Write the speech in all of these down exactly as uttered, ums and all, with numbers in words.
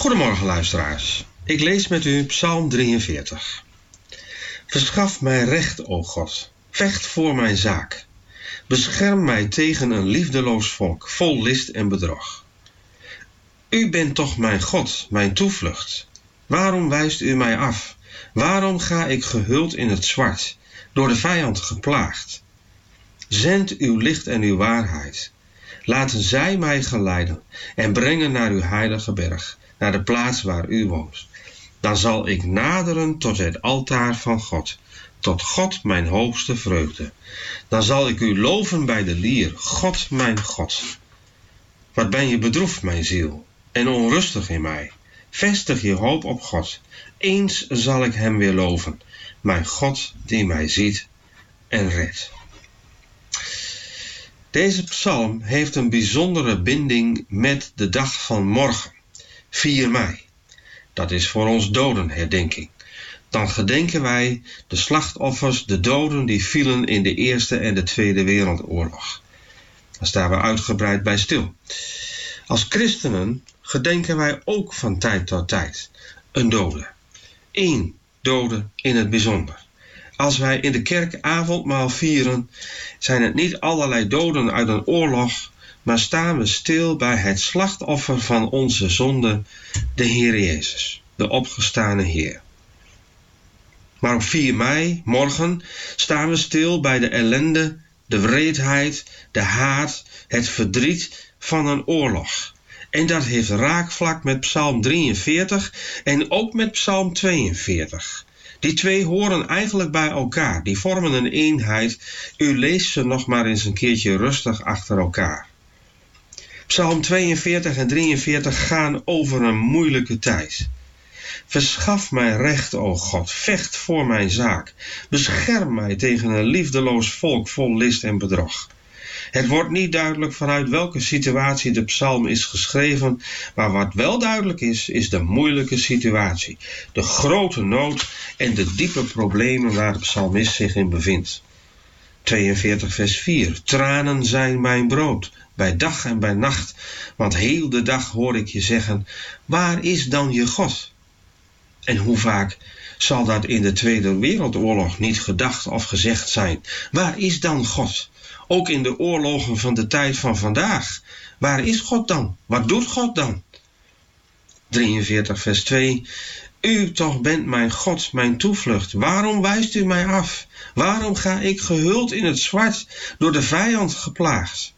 Goedemorgen luisteraars. Ik lees met u Psalm drieënveertig. Verschaf mij recht, o God. Vecht voor mijn zaak. Bescherm mij tegen een liefdeloos volk, vol list en bedrog. U bent toch mijn God, mijn toevlucht. Waarom wijst u mij af? Waarom ga ik gehuld in het zwart, door de vijand geplaagd? Zend uw licht en uw waarheid. Laten zij mij geleiden en brengen naar uw heilige berg, naar de plaats waar u woont. Dan zal ik naderen tot het altaar van God, tot God mijn hoogste vreugde. Dan zal ik u loven bij de lier, God mijn God. Wat ben je bedroefd, mijn ziel, en onrustig in mij. Vestig je hoop op God. Eens zal ik hem weer loven, mijn God die mij ziet en redt. Deze psalm heeft een bijzondere binding met de dag van morgen, vier mei. Dat is voor ons dodenherdenking. Dan gedenken wij de slachtoffers, de doden die vielen in de Eerste en de Tweede Wereldoorlog. Daar staan we uitgebreid bij stil. Als christenen gedenken wij ook van tijd tot tijd een dode. Eén dode in het bijzonder. Als wij in de kerk avondmaal vieren, zijn het niet allerlei doden uit een oorlog, maar staan we stil bij het slachtoffer van onze zonde, de Heer Jezus, de opgestane Heer. Maar op vier mei, morgen, staan we stil bij de ellende, de wreedheid, de haat, het verdriet van een oorlog. En dat heeft raakvlak met Psalm drieënveertig en ook met Psalm tweeënveertig. Die twee horen eigenlijk bij elkaar, die vormen een eenheid. U leest ze nog maar eens een keertje rustig achter elkaar. Psalm tweeënveertig en drieënveertig gaan over een moeilijke tijd. Verschaf mij recht, o God, vecht voor mijn zaak. Bescherm mij tegen een liefdeloos volk vol list en bedrog. Het wordt niet duidelijk vanuit welke situatie de psalm is geschreven, maar wat wel duidelijk is, is de moeilijke situatie, de grote nood en de diepe problemen waar de psalmist zich in bevindt. tweeënveertig vers vier. Tranen zijn mijn brood, bij dag en bij nacht, want heel de dag hoor ik je zeggen, waar is dan je God? En hoe vaak zal dat in de Tweede Wereldoorlog niet gedacht of gezegd zijn? Waar is dan God? Ook in de oorlogen van de tijd van vandaag. Waar is God dan? Wat doet God dan? drieënveertig vers twee. U toch bent mijn God, mijn toevlucht. Waarom wijst u mij af? Waarom ga ik gehuld in het zwart, door de vijand geplaagd?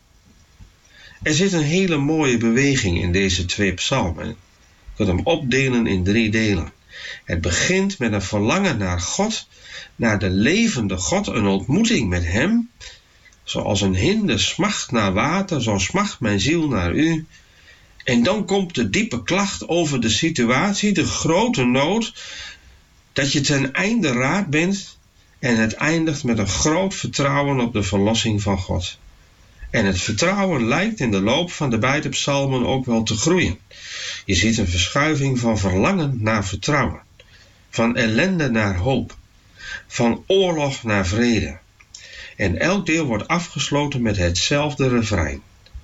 Er zit een hele mooie beweging in deze twee psalmen. Je kunt hem opdelen in drie delen. Het begint met een verlangen naar God, naar de levende God, een ontmoeting met hem. Zoals een hinde smacht naar water, zo smacht mijn ziel naar u. En dan komt de diepe klacht over de situatie, de grote nood, dat je ten einde raad bent en het eindigt met een groot vertrouwen op de verlossing van God. En het vertrouwen lijkt in de loop van de beide psalmen ook wel te groeien. Je ziet een verschuiving van verlangen naar vertrouwen, van ellende naar hoop, van oorlog naar vrede. En elk deel wordt afgesloten met hetzelfde refrein.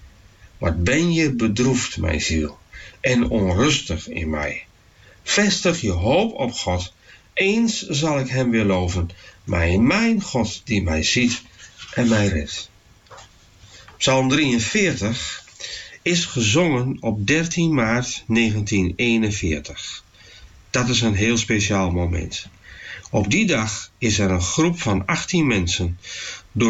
Wat ben je bedroefd, mijn ziel, en onrustig in mij. Vestig je hoop op God, eens zal ik hem weer loven, mijn, mijn God die mij ziet en mij redt. Psalm drieënveertig is gezongen op dertien maart negentien eenenveertig. Dat is een heel speciaal moment. Op die dag is er een groep van achttien mensen